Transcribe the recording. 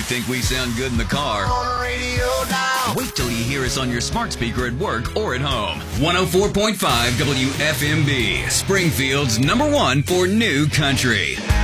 think we sound good in the car? On the radio now. Wait till you hear us on your smart speaker at work or at home. 104.5 WFMB, Springfield's #1 for new country.